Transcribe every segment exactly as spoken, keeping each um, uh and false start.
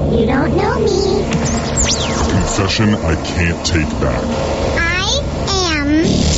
You don't know me. Confession I can't take back. I am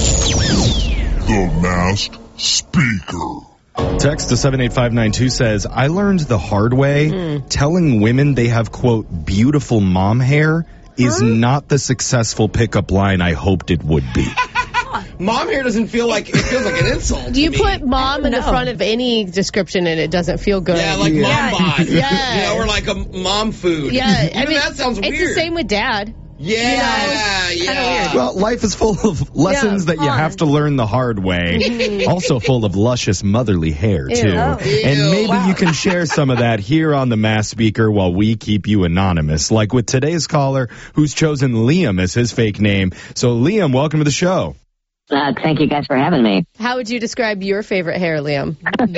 The Masked Speaker. Text to seven eight five nine two says, I learned the hard way mm. telling women they have, quote, beautiful mom hair is huh? not the successful pickup line I hoped it would be. Mom hair doesn't feel like, it feels like an insult. Do you to put me. mom in the front of any description and it doesn't feel good? Yeah, like yeah. mom bod. Yeah. You know, or like a mom food. Yeah. I mean, that sounds weird. It's the same with dad. Yeah, you know, yeah. Weird. Well, life is full of lessons yeah, that you have to learn the hard way. Also full of luscious motherly hair, too. Ew. Oh. And maybe wow. you can share some of that here on the Masked Speaker while we keep you anonymous, like with today's caller who's chosen Liam as his fake name. So, Liam, welcome to the show. Uh, thank you guys for having me. How would you describe your favorite hair, Liam?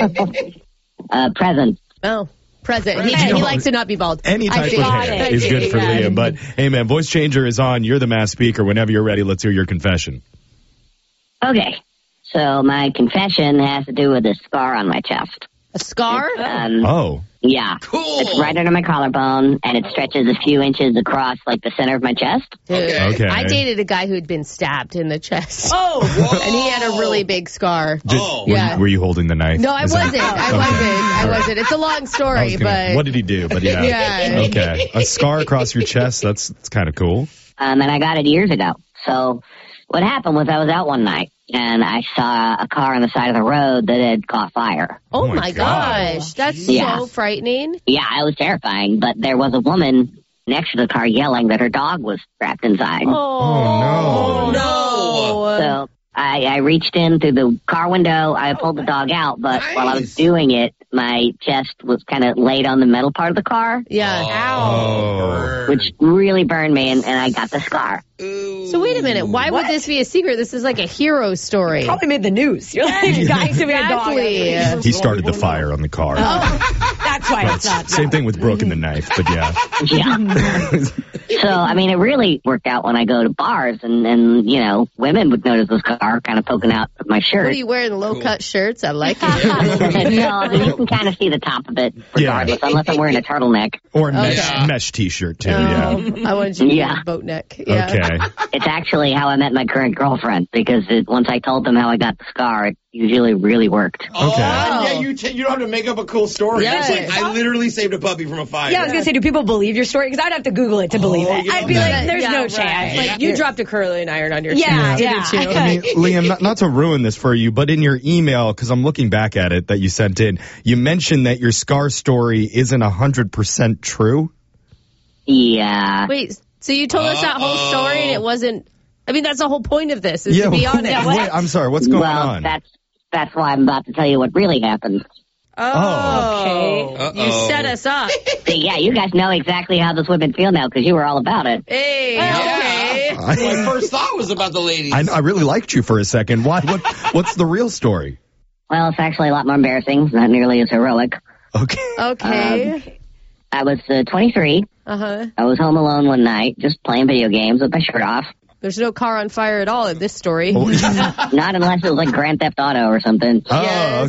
uh, present. Oh. Present. He, he likes to not be bald. Any type of hair is good for yeah. Liam. But, hey, man, Voice Changer is on. You're the Masked Speaker. Whenever you're ready, let's hear your confession. Okay. So my confession has to do with a scar on my chest. A scar? Um, oh. Yeah. Cool. It's right under my collarbone, and it stretches a few inches across, like, the center of my chest. Okay. okay. I dated a guy who had been stabbed in the chest. Oh. And he had a really big scar. Did, oh. Were, yeah. you, were you holding the knife? No, I Is wasn't. that- I okay. wasn't. I wasn't. It's a long story, gonna, but... What did he do? But yeah. yeah. Okay. A scar across your chest, that's, that's kind of cool. Um, and I got it years ago. So what happened was I was out one night, and I saw a car on the side of the road that had caught fire. Oh, Oh my my God. gosh. That's Yeah. so frightening. Yeah, it was terrifying, but there was a woman next to the car yelling that her dog was trapped inside. Oh, no. no. So I, I reached in through the car window. I pulled the dog out, but Nice. while I was doing it, my chest was kind of laid on the metal part of the car, Yeah. Oh. which really burned me, and, and I got the scar. Ooh. So wait a minute. Why would this be a secret? This is like a hero story. Probably made the news. You're like, guys, we had a dog. Exactly. He started the fire on the car. That's why it's not. Same thing with Brooke and the knife, but yeah. Yeah. So, I mean, it really worked out when I go to bars, and, and you know, women would notice the scar kind of poking out of my shirt. What are you wearing? Low-cut shirts? I like it. No, I mean, you can kind of see the top of it, regardless, Yeah. unless I'm wearing a turtleneck. Or a mesh, Yeah. mesh t-shirt, too, Oh, yeah. I wanted you to Yeah. yeah. boat neck. Yeah. Okay. It's actually how I met my current girlfriend, because it, once I told them how I got the scar, it usually really worked. Oh, Okay. yeah, you, t- you don't have to make up a cool story. Yeah. It's like, I literally saved a puppy from a fire. Yeah, I was going to say, do people believe your story? Because I'd have to Google it to believe Oh, it. yeah. I'd be like, there's Yeah, no right. chance. Like, Like, you dropped a curling iron on your Yeah, chest, yeah. didn't you? I mean, Liam, not, not to ruin this for you, but in your email, because I'm looking back at it that you sent in, you mentioned that your scar story isn't one hundred percent true. Yeah. Wait, so you told us that whole story and it wasn't... I mean, that's the whole point of this, is to be honest. Wait, I'm sorry, what's going well, on? that's that's why I'm about to tell you what really happened. Oh, Okay. Uh-oh. You set us up. See, yeah, you guys know exactly how this women feel now, because you were all about it. Hey, Yeah. okay. My first thought was about the ladies. I, I really liked you for a second. Why? What? What's the real story? Well, it's actually a lot more embarrassing, not nearly as heroic. Okay. Okay. I was uh, twenty-three. Uh-huh. I was home alone one night, just playing video games with my shirt off. There's no car on fire at all in this story. Oh, Not unless it was like Grand Theft Auto or something. oh,